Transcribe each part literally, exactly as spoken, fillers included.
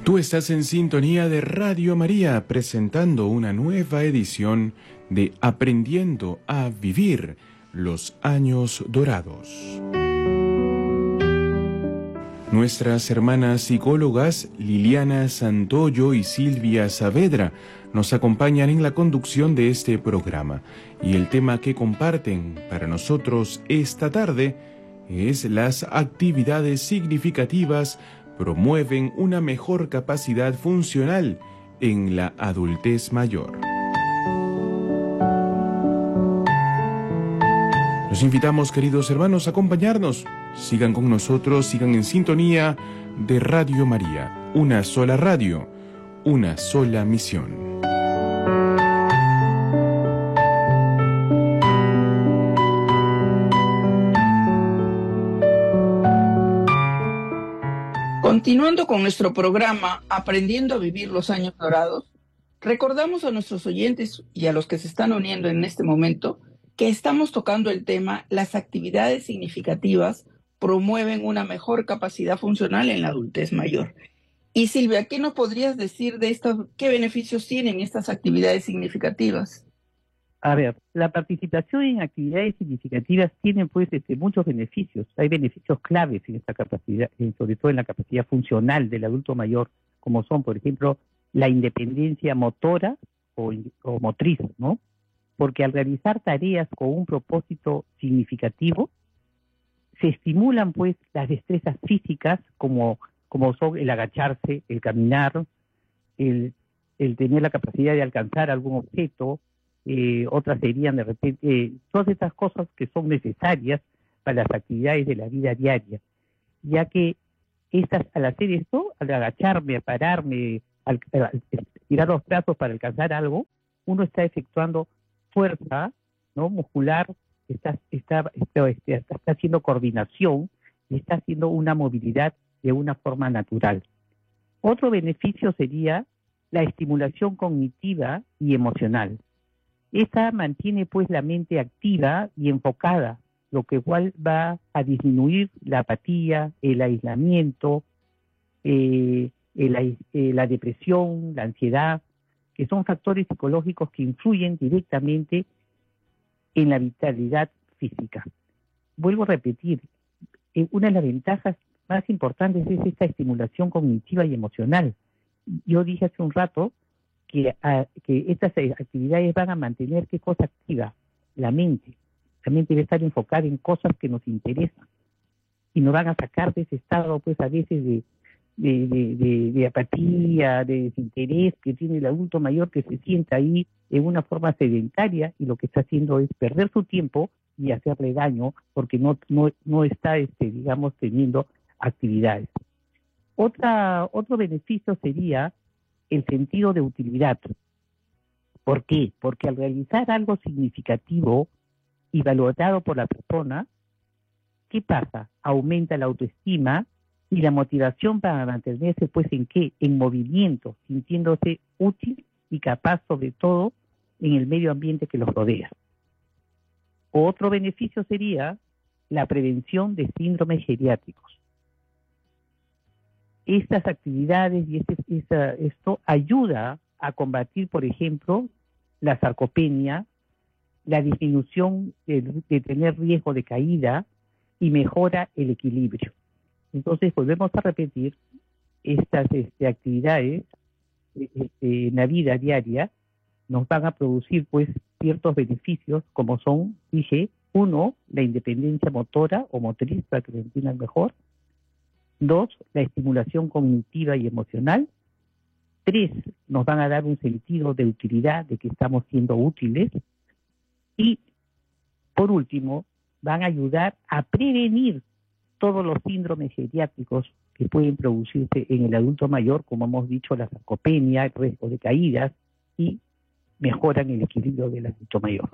Tú estás en sintonía de Radio María, presentando una nueva edición de Aprendiendo a Vivir los Años Dorados. Nuestras hermanas psicólogas Liliana Santoyo y Silvia Saavedra nos acompañan en la conducción de este programa, y el tema que comparten para nosotros esta tarde es las actividades significativas promueven una mejor capacidad funcional en la adultez mayor. Los invitamos, queridos hermanos, a acompañarnos. Sigan con nosotros, sigan en sintonía de Radio María. Una sola radio, una sola misión. Continuando con nuestro programa Aprendiendo a Vivir los Años Dorados, recordamos a nuestros oyentes y a los que se están uniendo en este momento que estamos tocando el tema las actividades significativas promueven una mejor capacidad funcional en la adultez mayor. Y Silvia, ¿qué nos podrías decir de estos, qué beneficios tienen estas actividades significativas? A ver, la participación en actividades significativas tiene pues este, muchos beneficios. Hay beneficios claves en esta capacidad, sobre todo en la capacidad funcional del adulto mayor, como son, por ejemplo, la independencia motora o, o motriz, ¿no? Porque al realizar tareas con un propósito significativo, se estimulan pues las destrezas físicas como, como son el agacharse, el caminar, el, el tener la capacidad de alcanzar algún objeto. Eh, otras serían de repente, eh, todas estas cosas que son necesarias para las actividades de la vida diaria, ya que estas, al hacer esto, al agacharme, a pararme, al, al tirar los brazos para alcanzar algo, uno está efectuando fuerza, ¿no?, muscular, está, está, está, está, está haciendo coordinación y está haciendo una movilidad de una forma natural. Otro beneficio sería la estimulación cognitiva y emocional. Esta mantiene pues la mente activa y enfocada, lo que igual va a disminuir la apatía, el aislamiento, eh, el, eh, la depresión, la ansiedad, que son factores psicológicos que influyen directamente en la vitalidad física. Vuelvo a repetir, eh, una de las ventajas más importantes es esta estimulación cognitiva y emocional. Yo dije hace un rato Que, a, que estas actividades van a mantener qué cosa activa, la mente. La mente debe estar enfocada en cosas que nos interesan y nos van a sacar de ese estado, pues a veces de, de, de, de, de apatía, de desinterés que tiene el adulto mayor, que se sienta ahí en una forma sedentaria y lo que está haciendo es perder su tiempo y hacerle daño porque no, no, no está, este, digamos, teniendo actividades. Otra, otro beneficio sería el sentido de utilidad. ¿Por qué? Porque al realizar algo significativo y valorado por la persona, ¿qué pasa? Aumenta la autoestima y la motivación para mantenerse, pues, ¿en qué? En movimiento, sintiéndose útil y capaz, sobre todo, en el medio ambiente que los rodea. Otro beneficio sería la prevención de síndromes geriátricos. Estas actividades y este, esta, esto ayuda a combatir, por ejemplo, la sarcopenia, la disminución de, de tener riesgo de caída y mejora el equilibrio. Entonces, volvemos a repetir, estas este, actividades este, en la vida diaria nos van a producir pues ciertos beneficios, como son, dije, uno, la independencia motora o motriz, para que lo entiendan mejor. Dos, la estimulación cognitiva y emocional. Tres, nos van a dar un sentido de utilidad, de que estamos siendo útiles. Y, por último, van a ayudar a prevenir todos los síndromes geriátricos que pueden producirse en el adulto mayor, como hemos dicho, la sarcopenia, el riesgo de caídas, y mejoran el equilibrio del adulto mayor.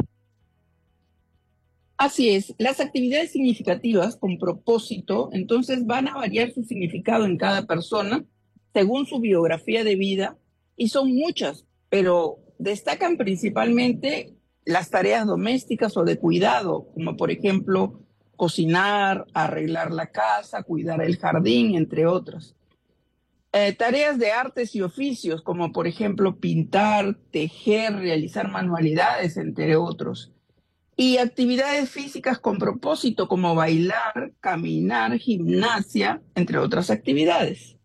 Así es, las actividades significativas con propósito, entonces van a variar su significado en cada persona según su biografía de vida, y son muchas, pero destacan principalmente las tareas domésticas o de cuidado, como por ejemplo cocinar, arreglar la casa, cuidar el jardín, entre otras. Eh, tareas de artes y oficios, como por ejemplo pintar, tejer, realizar manualidades, entre otros. Y actividades físicas con propósito, como bailar, caminar, gimnasia, entre otras actividades.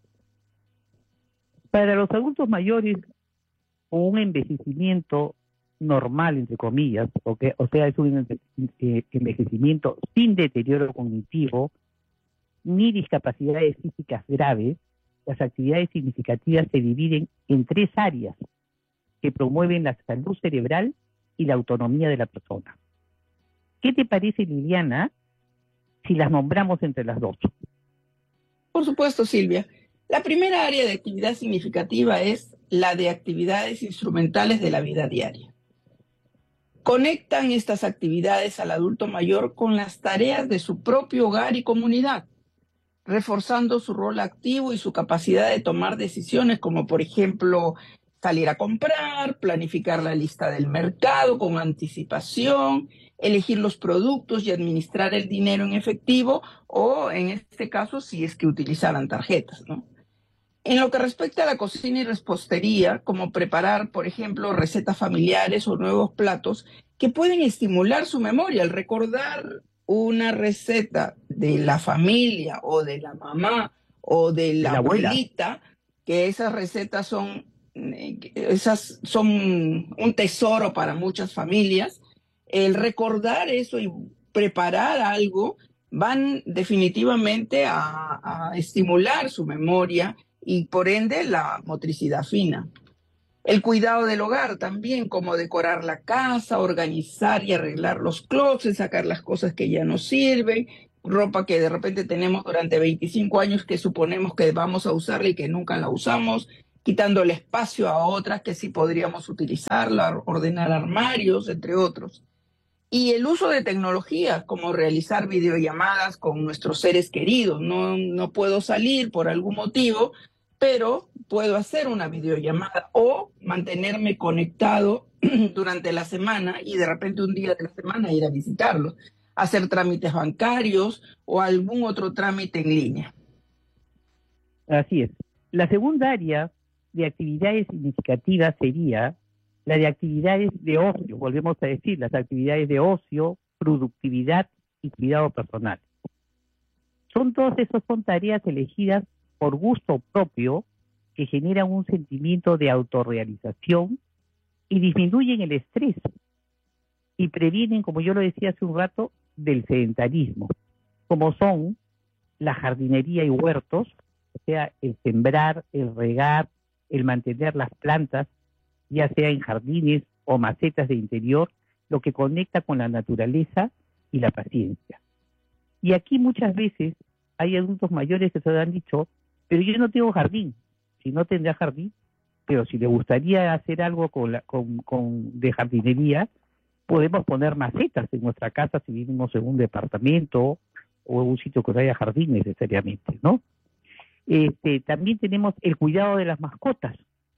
Para los adultos mayores, con un envejecimiento normal, entre comillas, okay, o sea, es un envejecimiento sin deterioro cognitivo, ni discapacidades físicas graves, las actividades significativas se dividen en tres áreas que promueven la salud cerebral y la autonomía de la persona. ¿Qué te parece, Liliana, si las nombramos entre las dos? Por supuesto, Silvia. La primera área de actividad significativa es la de actividades instrumentales de la vida diaria. Conectan estas actividades al adulto mayor con las tareas de su propio hogar y comunidad, reforzando su rol activo y su capacidad de tomar decisiones, como por ejemplo salir a comprar, planificar la lista del mercado con anticipación, elegir los productos y administrar el dinero en efectivo, o en este caso si es que utilizaran tarjetas, ¿no? En lo que respecta a la cocina y repostería, como preparar, por ejemplo, recetas familiares o nuevos platos que pueden estimular su memoria al recordar una receta de la familia o de la mamá o de la, la abuelita, que esas recetas son, esas son un tesoro para muchas familias. El recordar eso y preparar algo van definitivamente a, a estimular su memoria y por ende la motricidad fina. El cuidado del hogar también, como decorar la casa, organizar y arreglar los closets, sacar las cosas que ya no sirven, ropa que de repente tenemos durante veinticinco años que suponemos que vamos a usarla y que nunca la usamos, quitando el espacio a otras que sí podríamos utilizarla, ordenar armarios, entre otros. Y el uso de tecnología, como realizar videollamadas con nuestros seres queridos. No, no puedo salir por algún motivo, pero puedo hacer una videollamada o mantenerme conectado durante la semana y de repente un día de la semana ir a visitarlos, hacer trámites bancarios o algún otro trámite en línea. Así es. La segunda área de actividades significativas sería la de actividades de ocio, volvemos a decir, las actividades de ocio, productividad y cuidado personal. Son todos esos son tareas elegidas por gusto propio que generan un sentimiento de autorrealización y disminuyen el estrés y previenen, como yo lo decía hace un rato, del sedentarismo, como son la jardinería y huertos, o sea, el sembrar, el regar, el mantener las plantas, ya sea en jardines o macetas de interior, lo que conecta con la naturaleza y la paciencia. Y aquí muchas veces hay adultos mayores que se han dicho, pero yo no tengo jardín. Si no tendrá jardín, pero si le gustaría hacer algo con la, con, con, de jardinería, podemos poner macetas en nuestra casa si vivimos en un departamento o en un sitio que no haya jardín necesariamente, ¿no? Este, también tenemos el cuidado de las mascotas,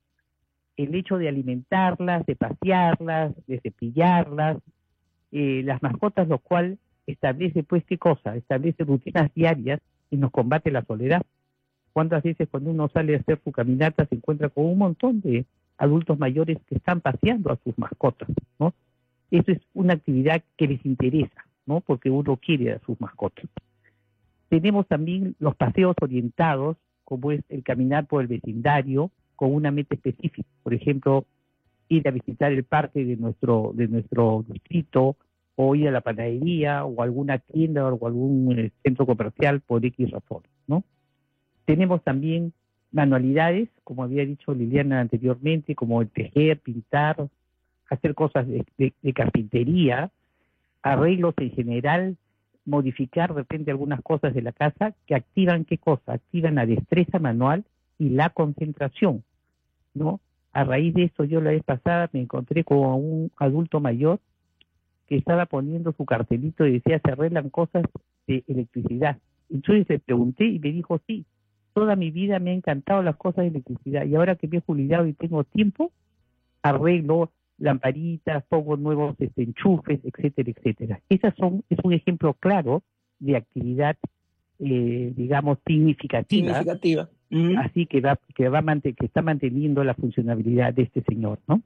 el hecho de alimentarlas, de pasearlas, de cepillarlas, eh, las mascotas, lo cual establece, pues, ¿qué cosa? Establece rutinas diarias y nos combate la soledad. ¿Cuántas veces cuando uno sale a hacer su caminata se encuentra con un montón de adultos mayores que están paseando a sus mascotas, ¿no? Eso es una actividad que les interesa, ¿no? Porque uno quiere a sus mascotas. Tenemos también los paseos orientados, como es el caminar por el vecindario, con una meta específica. Por ejemplo, ir a visitar el parque de nuestro, de nuestro distrito, o ir a la panadería, o alguna tienda, o algún eh, centro comercial por X razón, ¿no? Tenemos también manualidades, como había dicho Liliana anteriormente, como el tejer, pintar, hacer cosas de, de, de carpintería, arreglos en general, modificar de repente algunas cosas de la casa que activan, ¿qué cosa? Activan la destreza manual y la concentración, ¿no? A raíz de esto, yo la vez pasada me encontré con un adulto mayor que estaba poniendo su cartelito y decía, se arreglan cosas de electricidad. Entonces le pregunté y me dijo, sí, toda mi vida me han encantado las cosas de electricidad y ahora que me he jubilado y tengo tiempo, arreglo lamparitas, pongo nuevos este, enchufes, etcétera, etcétera. Esas son, es un ejemplo claro de actividad, eh, digamos, significativa, significativa. Mm. Así que, va, que, va que está manteniendo la funcionalidad de este señor, ¿no?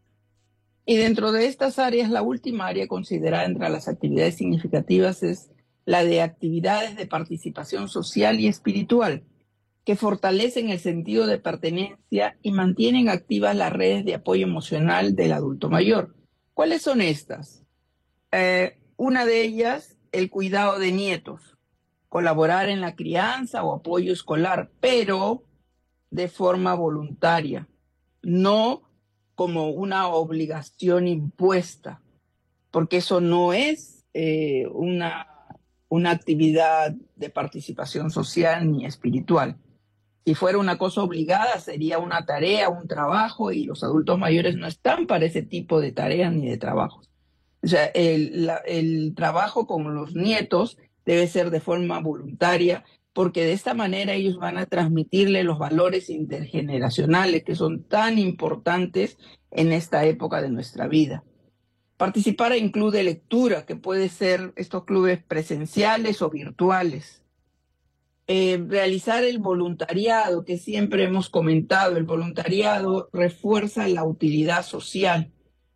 Y dentro de estas áreas, la última área considerada entre las actividades significativas es la de actividades de participación social y espiritual, que fortalecen el sentido de pertenencia y mantienen activas las redes de apoyo emocional del adulto mayor. ¿Cuáles son estas? Eh, una de ellas, el cuidado de nietos, colaborar en la crianza o apoyo escolar, pero de forma voluntaria, no como una obligación impuesta, porque eso no es eh, una, una actividad de participación social ni espiritual. Si fuera una cosa obligada, sería una tarea, un trabajo, y los adultos mayores no están para ese tipo de tareas ni de trabajos. O sea, el, la, el trabajo con los nietos debe ser de forma voluntaria, porque de esta manera ellos van a transmitirle los valores intergeneracionales que son tan importantes en esta época de nuestra vida. Participar en club de lectura, que puede ser estos clubes presenciales o virtuales. Eh, realizar el voluntariado, que siempre hemos comentado, el voluntariado refuerza la utilidad social.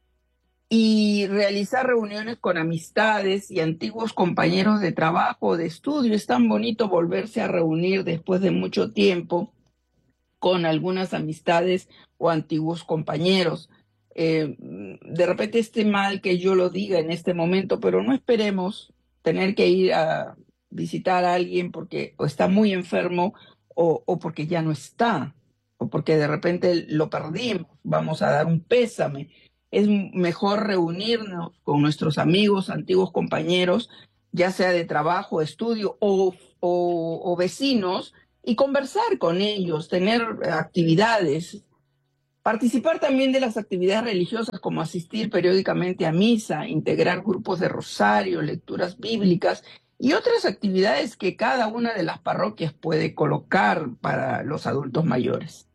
Y realizar reuniones con amistades y antiguos compañeros de trabajo o de estudio. Es tan bonito volverse a reunir después de mucho tiempo con algunas amistades o antiguos compañeros. Eh, de repente esté mal que yo lo diga en este momento, pero no esperemos tener que ir a visitar a alguien porque o está muy enfermo o, o porque ya no está, o porque de repente lo perdimos. Vamos a dar un pésame. Es mejor reunirnos con nuestros amigos, antiguos compañeros, ya sea de trabajo, estudio o, o, o vecinos, y conversar con ellos, tener actividades. Participar también de las actividades religiosas, como asistir periódicamente a misa, integrar grupos de rosario, lecturas bíblicas y otras actividades que cada una de las parroquias puede colocar para los adultos mayores.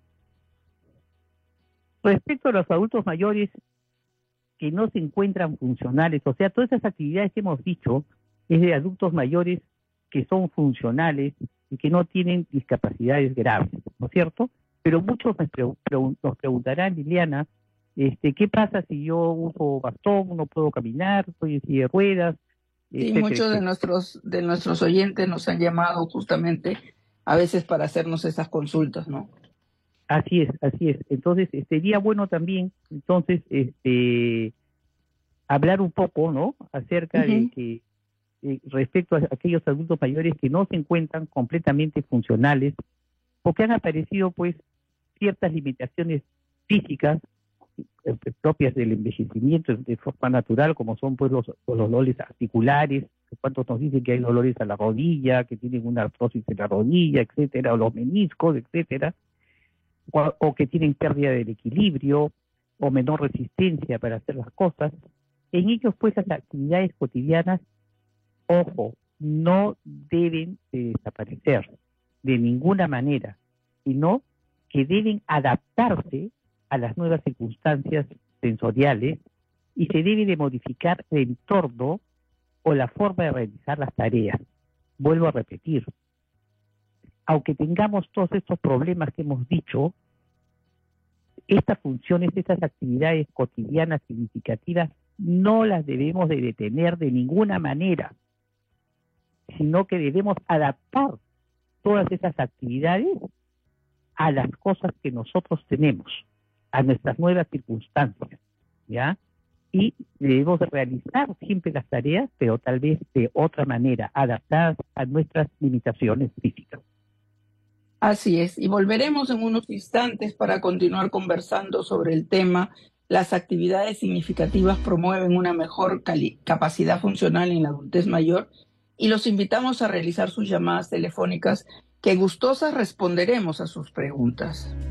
Respecto a los adultos mayores que no se encuentran funcionales, o sea, todas esas actividades que hemos dicho es de adultos mayores que son funcionales y que no tienen discapacidades graves, ¿no es cierto? Pero muchos me pre pre nos preguntarán, Liliana, este, ¿qué pasa si yo uso bastón, no puedo caminar, estoy en silla de ruedas? Sí, etcétera, muchos etcétera. de nuestros de nuestros oyentes nos han llamado justamente a veces para hacernos esas consultas, ¿no? Así es, así es. Entonces, sería bueno también, entonces, este, hablar un poco, ¿no?, acerca uh-huh. de que, eh, respecto a aquellos adultos mayores que no se encuentran completamente funcionales, porque han aparecido, pues, ciertas limitaciones físicas eh, propias del envejecimiento de forma natural, como son, pues, los, los dolores articulares. ¿Cuántos nos dicen que hay dolores a la rodilla, que tienen una artrosis en la rodilla, etcétera, o los meniscos, etcétera? O, o que tienen pérdida del equilibrio o menor resistencia para hacer las cosas. En ellos, pues, las actividades cotidianas, ojo, no deben de desaparecer de ninguna manera, sino que deben adaptarse a las nuevas circunstancias sensoriales y se debe de modificar el entorno o la forma de realizar las tareas. Vuelvo a repetir, aunque tengamos todos estos problemas que hemos dicho, estas funciones, estas actividades cotidianas significativas, no las debemos de detener de ninguna manera, sino que debemos adaptar todas esas actividades a las cosas que nosotros tenemos, a nuestras nuevas circunstancias, ¿ya? Y debemos de realizar siempre las tareas, pero tal vez de otra manera, adaptadas a nuestras limitaciones físicas. Así es, y volveremos en unos instantes para continuar conversando sobre el tema. Las actividades significativas promueven una mejor capacidad funcional en la adultez mayor, y los invitamos a realizar sus llamadas telefónicas, que gustosas responderemos a sus preguntas.